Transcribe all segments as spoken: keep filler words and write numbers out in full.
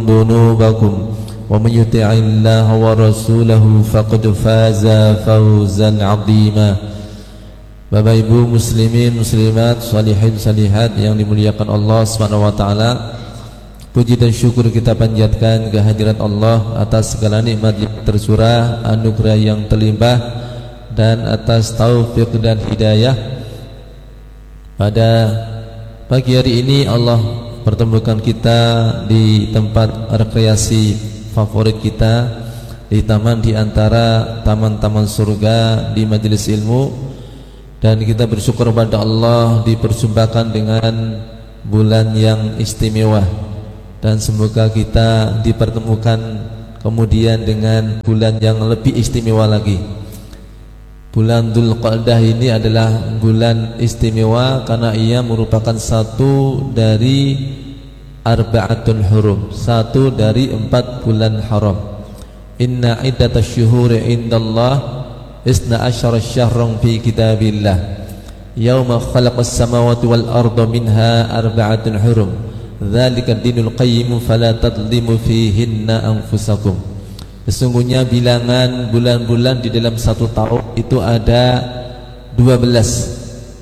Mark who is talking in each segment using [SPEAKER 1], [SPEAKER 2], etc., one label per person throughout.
[SPEAKER 1] ذنوبكم ومن يطع الله ورسوله فقد فاز فوزا عظيما. Bapak Ibu muslimin muslimat, salihin salihat yang dimuliakan Allah Subhanahu wa taala, puji dan syukur kita panjatkan kehadirat Allah atas segala nikmat yang tercurah, anugerah yang terlimpah, dan atas taufik dan hidayah. Pada pagi hari ini Allah pertemukan kita di tempat rekreasi favorit kita, di taman di antara taman-taman surga, di majelis ilmu, dan kita bersyukur kepada Allah dipersembahkan dengan bulan yang istimewa, dan semoga kita dipertemukan kemudian dengan bulan yang lebih istimewa lagi. Bulan Dzulqa'dah ini adalah bulan istimewa karena ia merupakan satu dari arba'atul hurum, satu dari empat bulan haram. Inna iddatash syuhuri indallah isna asyara syahran fi kitabillah yauma khalaqas samawati wal arda minha arba'atul hurum dzalika dinul qayyim fala tadlimu fihinna anfusakum. Sesungguhnya bilangan bulan-bulan di dalam satu tahun itu ada dua belas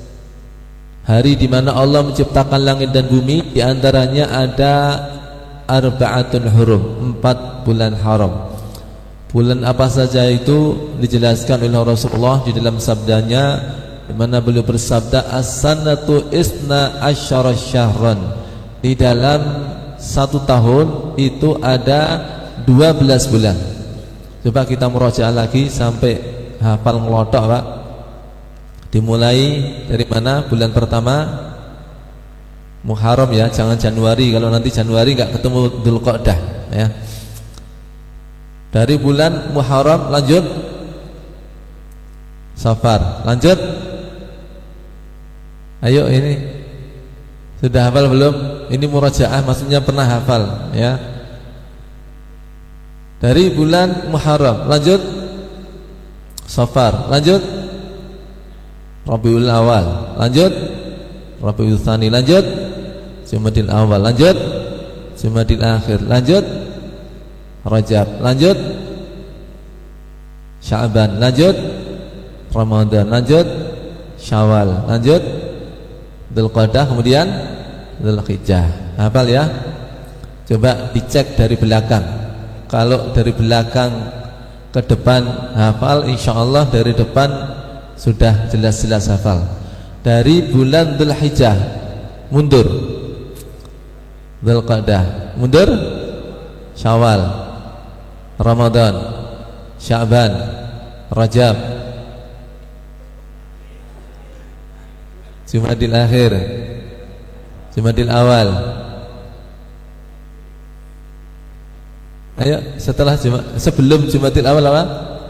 [SPEAKER 1] hari di mana Allah menciptakan langit dan bumi. Di antaranya ada arba'atul hurum, empat bulan haram. Bulan apa saja itu dijelaskan oleh Rasulullah di dalam sabdanya, di mana beliau bersabda, as-sanatu isna asyara syahran. Di dalam satu tahun itu ada dua belas bulan. Coba kita merojaah lagi sampai hafal ngelotok, Pak. Dimulai dari mana? Bulan pertama Muharram ya, jangan Januari. Kalau nanti Januari enggak ketemu Dzulqa'dah ya. Dari bulan Muharram lanjut Safar, lanjut. Ayo ini sudah hafal belum? Ini murojaah, maksudnya pernah hafal ya. Dari bulan Muharram lanjut Safar, lanjut Rabiul Awal, lanjut Rabiul Tsani, lanjut Jumadil Awal, lanjut Jumadil Akhir, lanjut Rajab, lanjut Sya'ban, lanjut Ramadan, lanjut Syawal, lanjut Dzulqa'dah, kemudian Dzulhijjah. Hafal ya? Coba dicek dari belakang. Kalau dari belakang ke depan hafal, insyaallah dari depan sudah jelas-jelas hafal. Dari bulan Dzulhijjah mundur Dzulqa'dah, mundur Syawal, Ramadan, Sya'ban, Rajab, Jumadil Akhir, Jumadil Awal. Ayo setelah Juma, sebelum Jumadil Awal apa?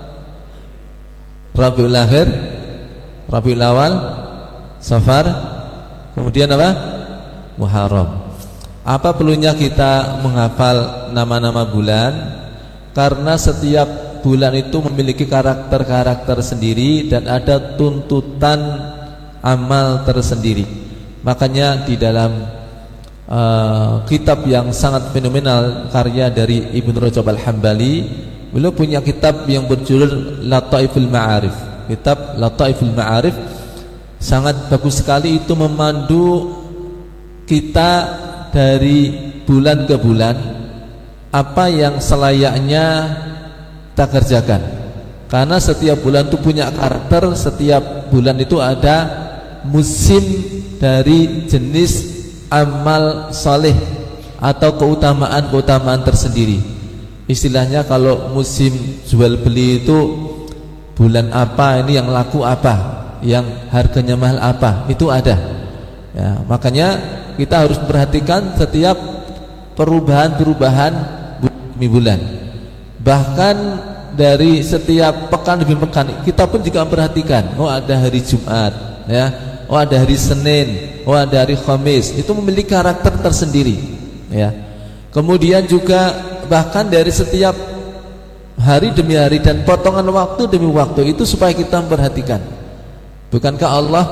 [SPEAKER 1] Rabiul Akhir, Rabiul Awal, Safar, kemudian apa? Muharram. Apa perlunya kita menghafal nama-nama bulan? Karena setiap bulan itu memiliki karakter-karakter sendiri dan ada tuntutan amal tersendiri. Makanya di dalam uh, kitab yang sangat fenomenal karya dari Ibnu Rajab Al-Hambali, beliau punya kitab yang berjudul Lataiful Ma'arif. Kitab Lataiful Ma'arif sangat bagus sekali, itu memandu kita dari bulan ke bulan apa yang selayaknya kita kerjakan. Karena setiap bulan itu punya karakter, setiap bulan itu ada musim dari jenis amal saleh atau keutamaan-keutamaan tersendiri. Istilahnya kalau musim jual beli itu bulan apa, ini yang laku apa, yang harganya mahal apa, itu ada ya. Makanya kita harus perhatikan setiap perubahan-perubahan demi bulan. Bahkan dari setiap pekan demi pekan kita pun juga memperhatikan, oh ada hari Jumat ya, oh ada hari Senin, oh ada hari Khamis. Itu memiliki karakter tersendiri ya. Kemudian juga bahkan dari setiap hari demi hari dan potongan waktu demi waktu itu supaya kita memperhatikan. Bukankah Allah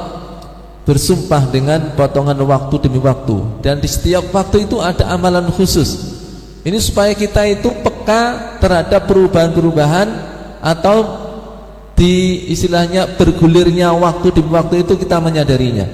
[SPEAKER 1] bersumpah dengan potongan waktu demi waktu, dan di setiap waktu itu ada amalan khusus. Ini supaya kita itu peka terhadap perubahan-perubahan atau di istilahnya bergulirnya waktu di waktu itu kita menyadarinya.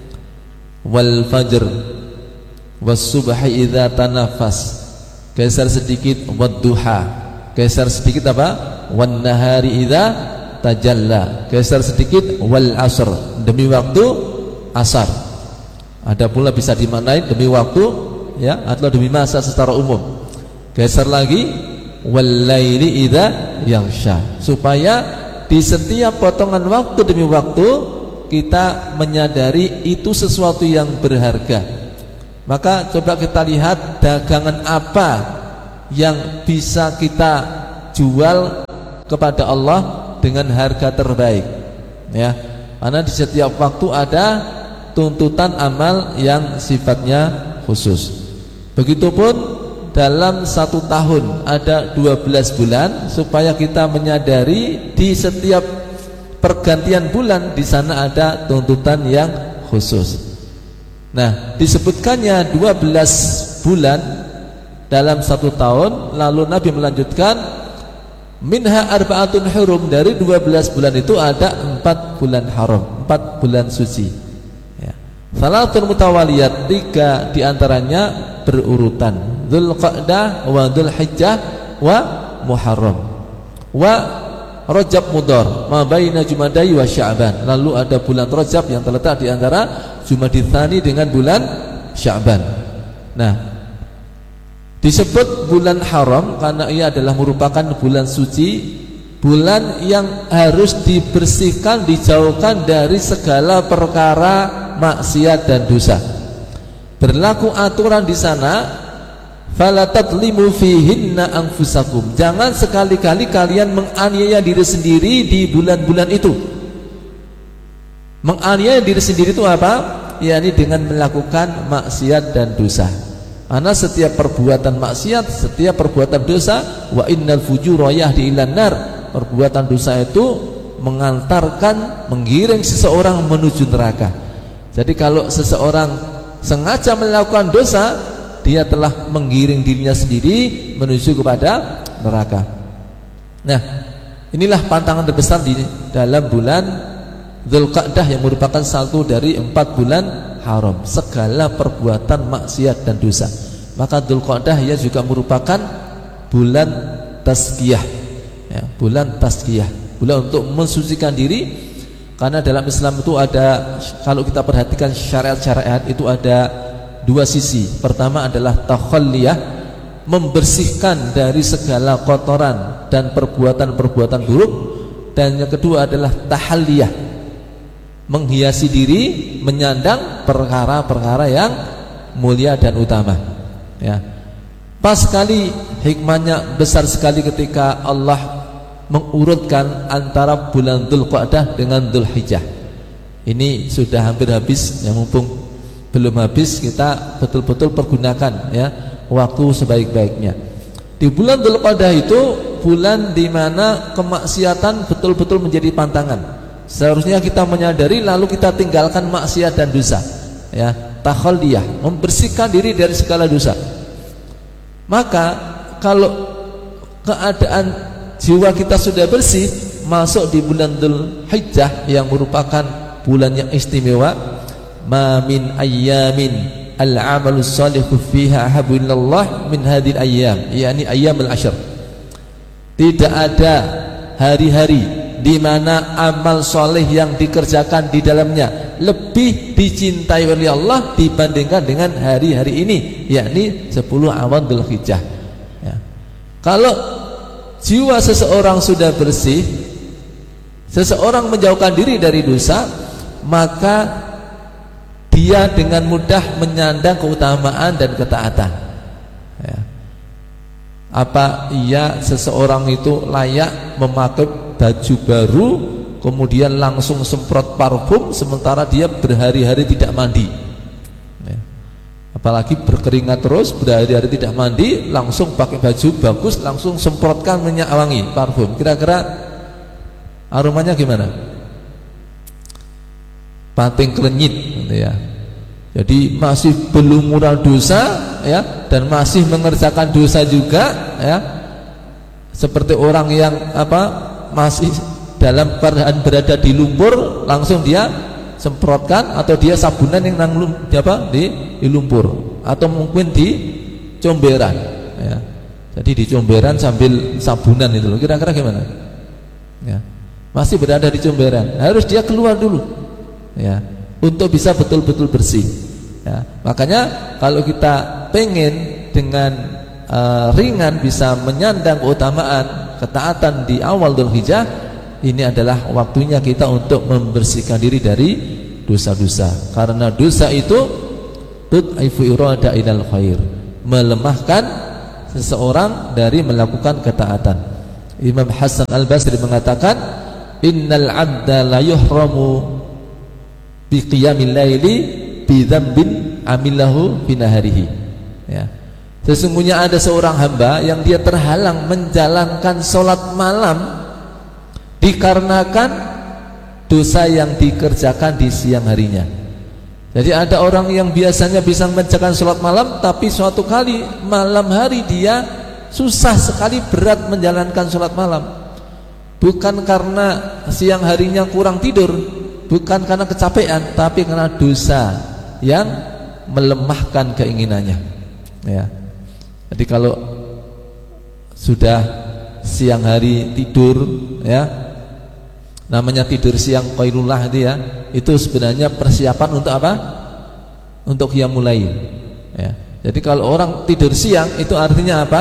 [SPEAKER 1] Wal fajr was subhi idza tanafas, geser sedikit wad duha, geser sedikit apa? Wan nahari idza tajalla, geser sedikit wal asr, demi waktu asar. Ada pula bisa dimaknai demi waktu ya atau demi masa secara umum. Geser lagi wal laili idza yaghsha, supaya di setiap potongan waktu demi waktu kita menyadari itu sesuatu yang berharga. Maka coba kita lihat dagangan apa yang bisa kita jual kepada Allah dengan harga terbaik ya. Karena di setiap waktu ada tuntutan amal yang sifatnya khusus. Begitupun dalam satu tahun ada dua belas bulan, supaya kita menyadari di setiap pergantian bulan di sana ada tuntutan yang khusus. Nah, disebutkannya dua belas bulan dalam satu tahun, lalu Nabi melanjutkan minha arba'atun hurum, dari dua belas bulan itu ada empat bulan haram, empat bulan suci ya. Salatun mutawaliyat, tiga diantaranya berurutan, Dzulqa'dah wa Dzulhijjah wa Muharram wa Rajab Mudhar ma baina Jumadai wa Sya'ban. Lalu ada bulan Rajab yang terletak di antara Jumadil Tsani dengan bulan Sya'ban. Nah, disebut bulan haram karena ia adalah merupakan bulan suci, bulan yang harus dibersihkan, dijauhkan dari segala perkara maksiat dan dosa. Berlaku aturan di sana, fala tadlimu fihinna anfusakum, jangan sekali-kali kalian menganiaya diri sendiri di bulan-bulan itu. Menganiaya diri sendiri itu apa? yakni dengan melakukan maksiat dan dosa. Karena setiap perbuatan maksiat, setiap perbuatan dosa, wa innal fujura yahdi ilan nar, perbuatan dosa itu mengantarkan, menggiring seseorang menuju neraka. Jadi kalau seseorang sengaja melakukan dosa, dia telah menggiring dirinya sendiri menuju kepada neraka. Nah, inilah pantangan terbesar di dalam bulan Dzulqa'dah yang merupakan satu dari empat bulan haram, segala perbuatan maksiat dan dosa. Maka Dzulqa'dah ya juga merupakan bulan tazkiyah ya, bulan tazkiyah, bulan untuk mensucikan diri. Karena dalam Islam itu ada, kalau kita perhatikan syariat-syariat itu ada dua sisi. Pertama adalah takhalliyah, membersihkan dari segala kotoran dan perbuatan-perbuatan buruk. Dan yang kedua adalah tahalliyah, menghiasi diri, menyandang perkara-perkara yang mulia dan utama ya. Pas sekali hikmahnya besar sekali ketika Allah mengurutkan antara bulan Dzulqa'dah dengan Dzulhijjah. Ini sudah hampir habis ya, mumpung belum habis kita betul-betul pergunakan ya waktu sebaik-baiknya. Di bulan Dzulqa'dah itu bulan di mana kemaksiatan betul-betul menjadi pantangan. Seharusnya kita menyadari lalu kita tinggalkan maksiat dan dosa ya, takhalliyah, membersihkan diri dari segala dosa. Maka kalau keadaan jiwa kita sudah bersih, masuk di bulan Dzulhijjah yang merupakan bulan yang istimewa. Ma min ayyamin al-'amalu shalihu fiha ahabbu ilallah min hadhil ayyam, yakni ayyamul ashr. Tidak ada hari-hari di mana amal soleh yang dikerjakan di dalamnya lebih dicintai oleh Allah dibandingkan dengan hari-hari ini, yakni sepuluh awal Dzulhijjah ya. Kalau jiwa seseorang sudah bersih, seseorang menjauhkan diri dari dosa, maka dia dengan mudah menyandang keutamaan dan ketaatan ya. Apa iya seseorang itu layak memakai baju baru kemudian langsung semprot parfum sementara dia berhari-hari tidak mandi ya. Apalagi berkeringat terus berhari-hari tidak mandi, langsung pakai baju bagus, langsung semprotkan minyak wangi parfum, kira-kira aromanya gimana? Pating klenyit gitu ya. Jadi masih belum mural dosa ya, dan masih mengerjakan dosa juga, ya, seperti orang yang apa masih dalam keadaan berada di lumpur, langsung dia semprotkan, atau dia sabunan yang nang di apa di, di lumpur, atau mungkin di comberan, ya. Jadi di comberan sambil sabunan itu loh, kira-kira gimana? Ya, masih berada di comberan, harus dia keluar dulu, ya, untuk bisa betul-betul bersih. Ya, makanya kalau kita pengen dengan uh, ringan bisa menyandang keutamaan ketaatan di awal Dzulhijjah, ini adalah waktunya kita untuk membersihkan diri dari dosa-dosa. Karena dosa itu tud'ifu irada ilal khair, melemahkan seseorang dari melakukan ketaatan. Imam Hasan Al-Basri mengatakan, innal 'abda la yuhramu bi qiyamil laili bi dzambin amilahu fi naharihi. Ya. Sesungguhnya ada seorang hamba yang dia terhalang menjalankan sholat malam dikarenakan dosa yang dikerjakan di siang harinya. Jadi ada orang yang biasanya bisa mengerjakan sholat malam, tapi suatu kali malam hari dia susah sekali, berat menjalankan sholat malam. Bukan karena siang harinya kurang tidur, bukan karena kecapean, tapi karena dosa yang melemahkan keinginannya, ya. Jadi kalau sudah siang hari tidur, ya, namanya tidur siang qailullah itu, ya, itu sebenarnya persiapan untuk apa? Untuk qiyamul lail, ya. Jadi kalau orang tidur siang itu artinya apa?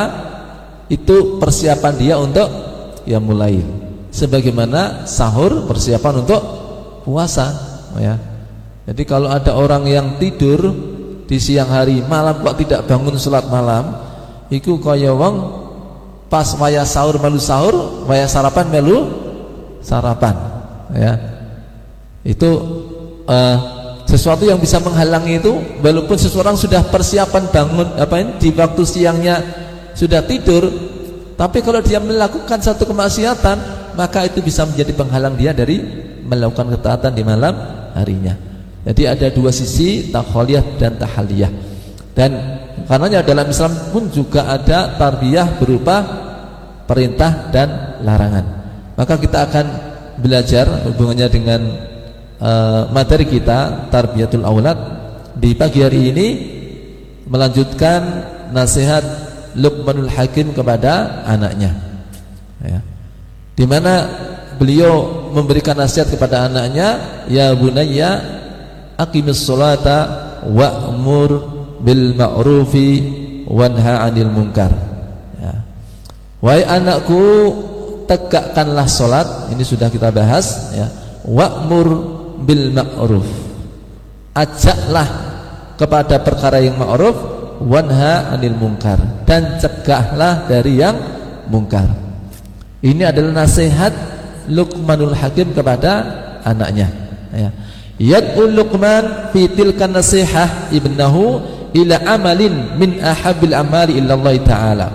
[SPEAKER 1] Itu persiapan dia untuk qiyamul lail. Sebagaimana sahur persiapan untuk puasa, ya. Jadi kalau ada orang yang tidur di siang hari, malam kok tidak bangun salat malam, iku kaya wong pas waya sahur melu sahur, waya sarapan melu sarapan, ya. Itu uh, sesuatu yang bisa menghalangi itu. Walaupun seseorang sudah persiapan bangun apa ini di waktu siangnya sudah tidur, tapi kalau dia melakukan satu kemaksiatan, maka itu bisa menjadi penghalang dia dari melakukan ketaatan di malam harinya. Jadi ada dua sisi, takholiyah dan tahaliyah. Dan karenanya dalam Islam pun juga ada tarbiyah berupa perintah dan larangan. Maka kita akan belajar hubungannya dengan uh, materi kita, tarbiyatul aulad, di pagi hari ini, melanjutkan nasihat Luqmanul Hakim kepada anaknya, ya. Di mana beliau memberikan nasihat kepada anaknya, ya bunayya aqimis sholata wa'mur bil ma'rufi wanha 'anil munkar, ya. Wahai anakku, tegakkanlah salat, ini sudah kita bahas, ya. Wa'mur bil ma'ruf, ajaklah kepada perkara yang ma'ruf, wanha 'anil munkar, dan cegahlah dari yang mungkar. Ini adalah nasihat Luqmanul Hakim kepada anaknya, ya. Yad'u Luqman fi tilka nasihah ibnahu ila amalin min ahabbil amali illallah ta'ala.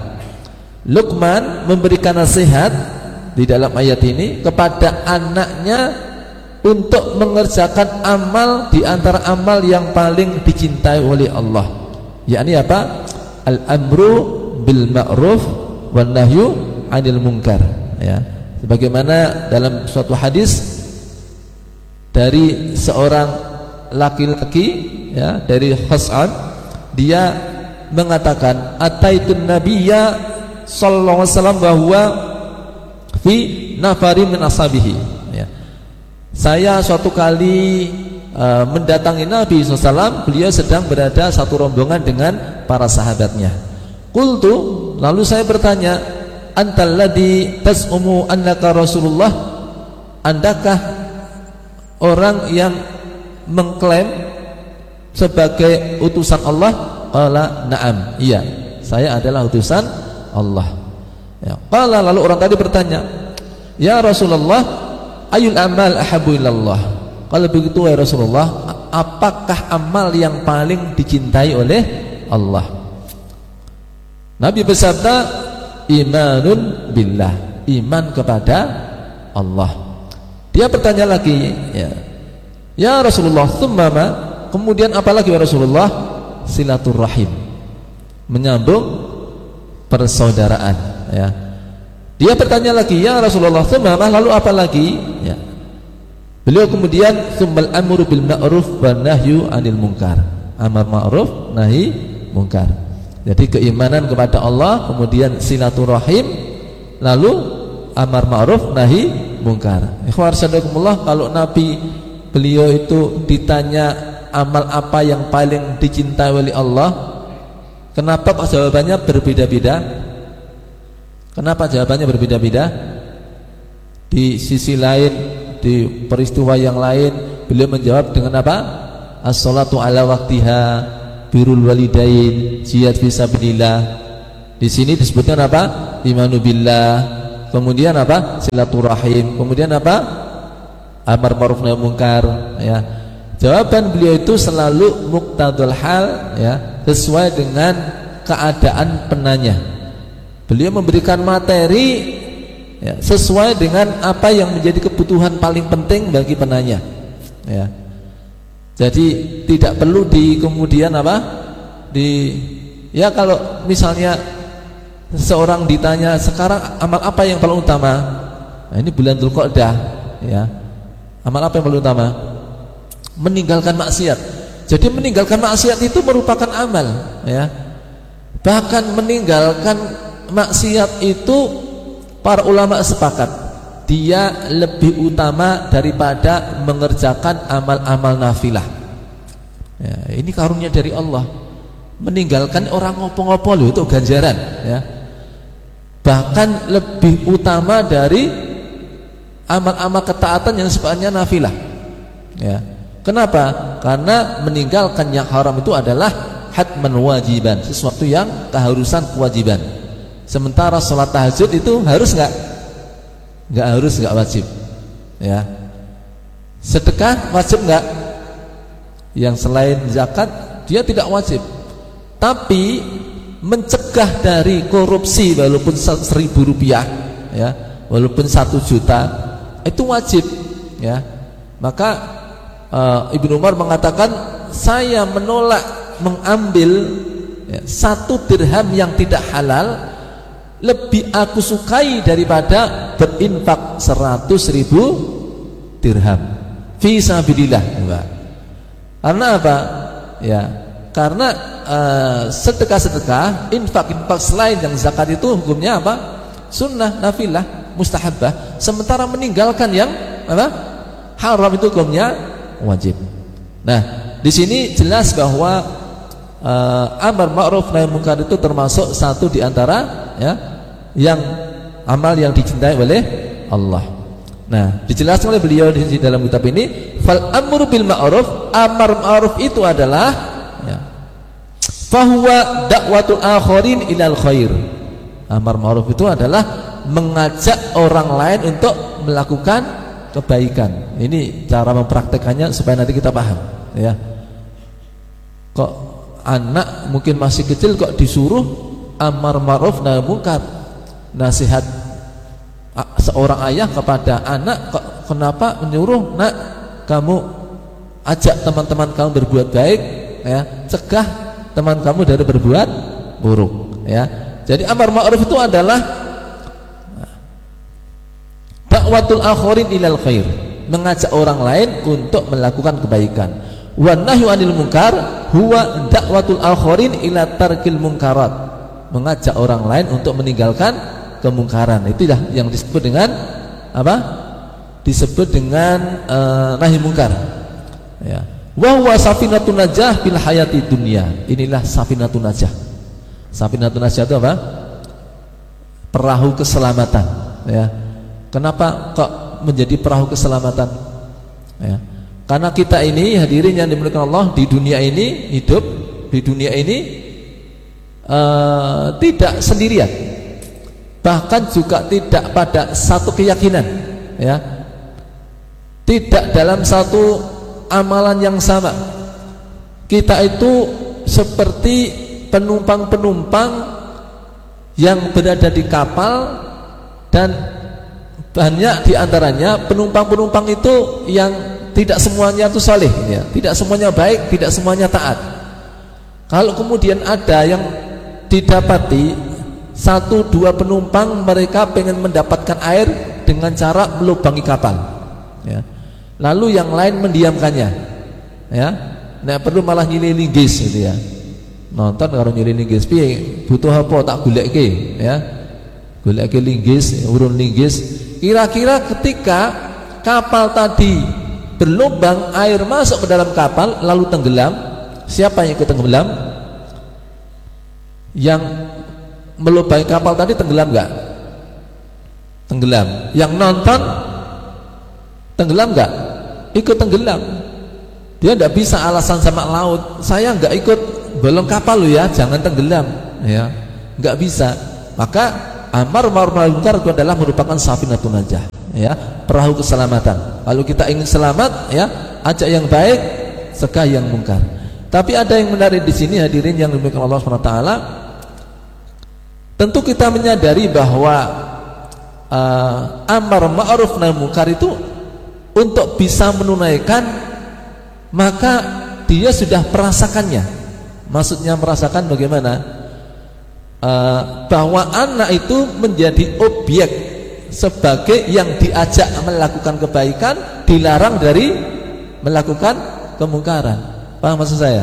[SPEAKER 1] Luqman memberikan nasihat di dalam ayat ini kepada anaknya untuk mengerjakan amal di antara amal yang paling dicintai oleh Allah, yakni apa? Al-amru bil ma'ruf wan nahyu 'anil munkar, ya. Sebagaimana dalam suatu hadis dari seorang laki-laki, ya, dari Khas'an, dia mengatakan, ataitun nabiyya sallallahu alaihi wasallam wa huwa fi nafari min ashabihi, ya. Saya suatu kali uh, mendatangi Nabi sallallahu alaihi wasallam, beliau sedang berada satu rombongan dengan para sahabatnya. Qultu, lalu saya bertanya, antal ladzi tas'umu annaka Rasulullah, andakah orang yang mengklaim sebagai utusan Allah? Qala na'am, iya, saya adalah utusan Allah, ya. Qala, lalu orang tadi bertanya, ya Rasulullah, ayul amal ahabu ilallah, kalau begitu ya Rasulullah, apakah amal yang paling dicintai oleh Allah? Nabi bersabda, imanun billah, iman kepada Allah. Dia bertanya lagi, ya, ya Rasulullah, tsumma ma, kemudian apalagi ya Rasulullah? Silaturrahim, menyambung persaudaraan, ya. Dia bertanya lagi, ya Rasulullah, summa lalu apa lagi? Ya. Beliau kemudian sumbal amru bil ma'ruf wan nahyu 'anil munkar. Amar ma'ruf, nahi munkar. Jadi keimanan kepada Allah, kemudian silaturahim, lalu amar ma'ruf, nahi munkar. Ikhwan sadaqallah, kalau Nabi beliau itu ditanya amal apa yang paling dicintai oleh Allah, kenapa Pak jawabannya berbeda-beda? Kenapa jawabannya berbeda-beda? Di sisi lain, di peristiwa yang lain, beliau menjawab dengan apa? As-salatu ala waktiha, birrul walidain, jihad fisabilillah. Di sini disebutkan apa? Imanu billah. Kemudian apa? Silaturahim. Kemudian apa? Amar ma'ruf nahi munkar, ya. Jawaban beliau itu selalu muqtadul hal, ya, sesuai dengan keadaan penanya. Beliau memberikan materi, ya, sesuai dengan apa yang menjadi kebutuhan paling penting bagi penanya, ya. Jadi tidak perlu di kemudian apa? Di ya kalau misalnya seorang ditanya sekarang amal apa yang paling utama? Nah, ini bulan Dzulqa'dah, ya. Amal apa yang paling utama? Meninggalkan maksiat. Jadi meninggalkan maksiat itu merupakan amal, ya. Bahkan meninggalkan maksiat itu para ulama sepakat dia lebih utama daripada mengerjakan amal-amal nafilah, ya. Ini karunia dari Allah. Meninggalkan orang ngopo-ngopo loh, itu ganjaran, ya. Bahkan lebih utama dari amal-amal ketaatan yang sifatnya nafilah, ya. Kenapa? Karena meninggalkan yang haram itu adalah hatman wajiban, sesuatu yang keharusan, kewajiban. Sementara sholat tahajud itu harus nggak? Nggak harus, nggak wajib, ya. Sedekah wajib nggak? Yang selain zakat dia tidak wajib. Tapi mencegah dari korupsi walaupun seribu rupiah, ya, walaupun satu juta itu wajib, ya. Maka uh, Ibnu Umar mengatakan, saya menolak mengambil, ya, satu dirham yang tidak halal lebih aku sukai daripada berinfak seratus ribu dirham fi sabilillah. Karena apa? Ya, karena uh, sedekah-sedekah, infak-infak selain yang zakat itu hukumnya apa? Sunnah, nafilah, mustahabbah. Sementara meninggalkan yang apa? Haram itu hukumnya wajib. Nah, di sini jelas bahwa uh, amar ma'ruf nahi munkar itu termasuk satu di antara, ya, yang amal yang dicintai oleh Allah. Nah, dijelaskan oleh beliau di dalam kitab ini, fal amru bil ma'ruf, amar ma'ruf itu adalah, ya, fahuwa da'watul akharin ilal khair. Amar ma'ruf itu adalah mengajak orang lain untuk melakukan kebaikan. Ini cara mempraktekannya supaya nanti kita paham, ya. Kok anak mungkin masih kecil kok disuruh amar ma'ruf nahi munkar, nasihat seorang ayah kepada anak, kok kenapa menyuruh, nak, kamu ajak teman-teman kamu berbuat baik, ya, cegah teman kamu dari berbuat buruk, ya. Jadi amar ma'ruf itu adalah dakwatul akhirin ilal khair, mengajak orang lain untuk melakukan kebaikan. Wan nahyu 'anil munkar huwa dakwatul akhirin ila tarkil munkarat, mengajak orang lain untuk meninggalkan kemungkaran. Itulah yang disebut dengan apa? Disebut dengan uh, nahi munkar, ya. Wa huwa safinatun najah fil hayati dunya. Inilah safinatun najah. Safinatun najah itu apa? Perahu keselamatan, ya. Kenapa kok menjadi perahu keselamatan? Ya. Karena kita ini hadirin yang dimuliakan Allah, di dunia ini hidup, di dunia ini uh, tidak sendirian. Bahkan juga tidak pada satu keyakinan, ya. Tidak dalam satu amalan yang sama. Kita itu seperti penumpang-penumpang yang berada di kapal, dan banyak diantaranya penumpang-penumpang itu yang tidak semuanya itu saleh, ya. Tidak semuanya baik, tidak semuanya taat. Kalau kemudian ada yang didapati satu dua penumpang mereka pengen mendapatkan air dengan cara melubangi kapal, ya. Lalu yang lain mendiamkannya, ya. Nek perlu malah nyililinggis gitu ya. Nonton karo nyililinggis piye? Butuh apa tak goleke, ya. Goleke linggis, urun linggis. Kira-kira ketika kapal tadi berlubang, air masuk ke dalam kapal lalu tenggelam, siapa yang ikut tenggelam? Yang melubangi kapal tadi tenggelam enggak? Tenggelam. Yang nonton tenggelam enggak? Ikut tenggelam. Dia enggak bisa alasan sama laut, saya enggak ikut bolong kapal lo ya, jangan tenggelam, ya. Enggak bisa. Maka amar ma'ruf nahi munkar itu adalah merupakan safinatun najah, ya, perahu keselamatan. Kalau kita ingin selamat, ya, ajak yang baik, cegah yang mungkar. Tapi ada yang menarik di sini hadirin yang dimuliakan Allah subhanahu wa taala. Tentu kita menyadari bahwa uh, amar ma'ruf nahi munkar itu untuk bisa menunaikan, maka dia sudah merasakannya. Maksudnya merasakan bagaimana? Uh, bahwa anak itu menjadi objek sebagai yang diajak melakukan kebaikan, dilarang dari melakukan kemungkaran. Paham maksud saya?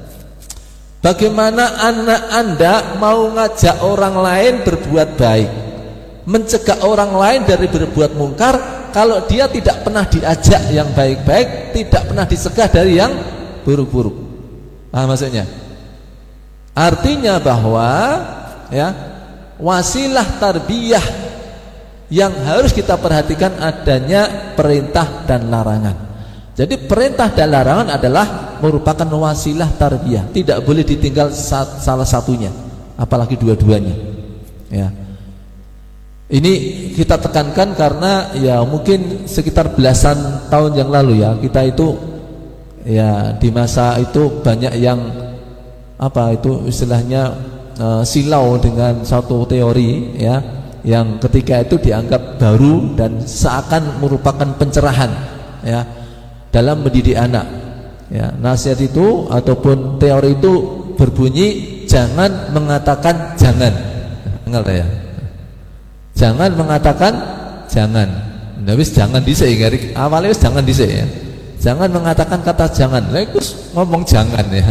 [SPEAKER 1] Bagaimana anak Anda mau ngajak orang lain berbuat baik, mencegah orang lain dari berbuat mungkar, kalau dia tidak pernah diajak yang baik-baik, tidak pernah dicegah dari yang buruk-buruk. Paham maksudnya? Artinya bahwa, ya, wasilah tarbiyah yang harus kita perhatikan adanya perintah dan larangan. Jadi perintah dan larangan adalah merupakan wasilah tarbiyah, tidak boleh ditinggal salah satunya, apalagi dua-duanya, ya. Ini kita tekankan karena ya mungkin sekitar belasan tahun yang lalu, ya, kita itu ya di masa itu banyak yang apa itu istilahnya uh, silau dengan satu teori, ya, yang ketika itu dianggap baru dan seakan merupakan pencerahan, ya, dalam mendidik anak, ya. Nasihat itu ataupun teori itu berbunyi jangan mengatakan jangan, enggak ya, jangan mengatakan jangan. Nah, wis jangan dhisik ngari awalnya wis jangan dhisik, ya, jangan mengatakan kata jangan, lha iku ngomong jangan, ya.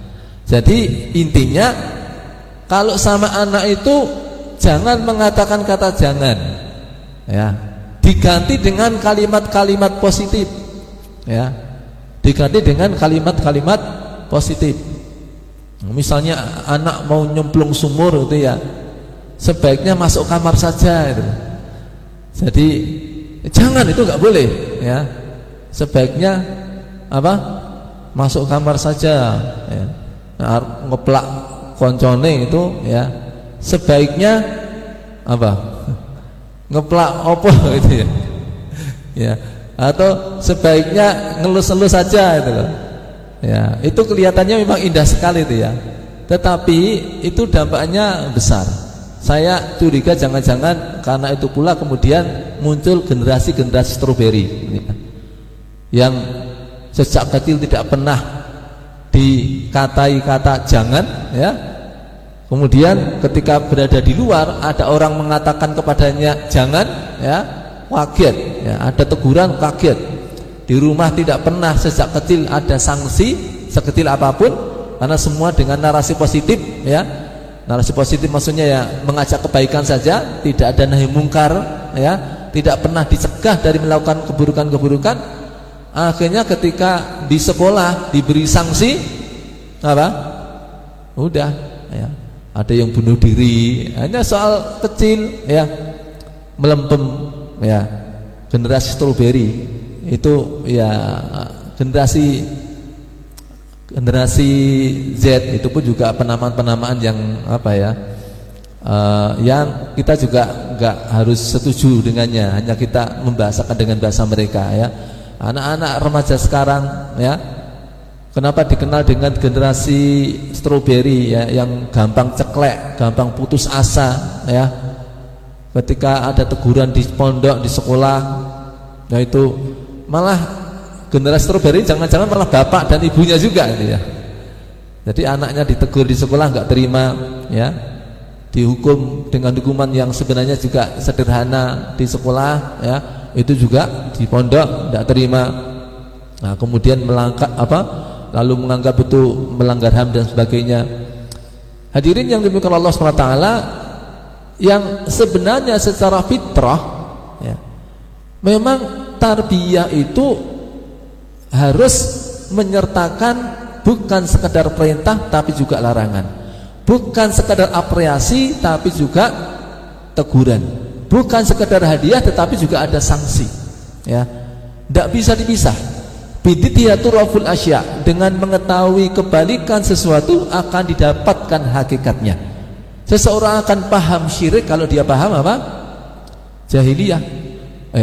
[SPEAKER 1] Jadi intinya kalau sama anak itu jangan mengatakan kata jangan, ya, diganti dengan kalimat-kalimat positif, ya, diganti dengan kalimat-kalimat positif. Misalnya anak mau nyemplung sumur itu, ya, sebaiknya masuk kamar saja itu. Jadi jangan itu nggak boleh, ya, sebaiknya apa? Masuk kamar saja, ya. Nah, ngeplak koncone itu, ya, sebaiknya apa? Ngeplak opo itu, ya, ya, atau sebaiknya ngelus-elus saja itu loh, ya. Itu kelihatannya memang indah sekali itu, ya, tetapi itu dampaknya besar. Saya curiga jangan-jangan karena itu pula kemudian muncul generasi-generasi stroberi, ya, yang sejak kecil tidak pernah dikatai kata jangan, ya, kemudian ketika berada di luar ada orang mengatakan kepadanya jangan, ya, kaget, ya, ada teguran kaget. Di rumah tidak pernah sejak kecil ada sanksi sekecil apapun karena semua dengan narasi positif, ya. Narasi positif maksudnya ya mengajak kebaikan saja, tidak ada nahi mungkar, ya, tidak pernah dicegah dari melakukan keburukan-keburukan. Akhirnya ketika di sekolah diberi sanksi apa? Udah, ya, ada yang bunuh diri hanya soal kecil, ya, melempem, ya. Generasi stroberi itu, ya, generasi generasi Z itu pun juga penamaan-penamaan yang apa, ya, uh, yang kita juga nggak harus setuju dengannya, hanya kita membahasakan dengan bahasa mereka, ya. Anak-anak remaja sekarang, ya, kenapa dikenal dengan generasi stroberi, ya, yang gampang ceklek, gampang putus asa, ya. Ketika ada teguran di pondok, di sekolah, nah itu malah generasi stroberi jangan-jangan malah bapak dan ibunya juga, gitu, ya. Jadi anaknya ditegur di sekolah nggak terima, ya, dihukum dengan hukuman yang sebenarnya juga sederhana di sekolah, ya, itu juga di pondok tidak terima. Nah, kemudian melangkah apa? Lalu menganggap itu melanggar H A M dan sebagainya. Hadirin yang dimuliakan Allah subhanahu wa taala, yang sebenarnya secara fitrah, ya, memang tarbiyah itu harus menyertakan bukan sekedar perintah tapi juga larangan, bukan sekedar apresiasi tapi juga teguran, bukan sekedar hadiah tetapi juga ada sanksi, ya, tidak bisa dipisah. Biditiyaturaful asya, dengan mengetahui kebalikan sesuatu akan didapatkan hakikatnya. Seseorang akan paham syirik kalau dia paham apa? Jahiliyah.